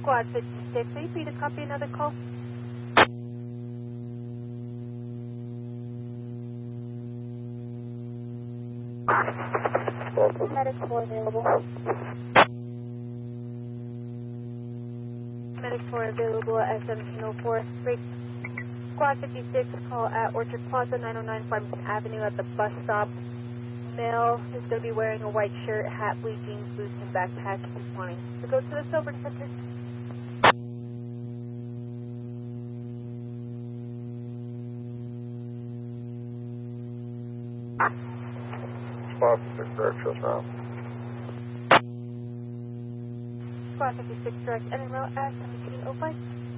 Squad 56, are you free to copy another call? Medic 4 available. Medic 4 available at 1704. Great. Squad 56, call at Orchard Plaza, 909 Farmington Avenue at the bus stop. Male is going to be wearing a white shirt, hat, blue jeans, boots, and backpack. He's wanting to go to the Silver Center. Squad 56 direct, shows route. Squad 56 direct, and route at 1705.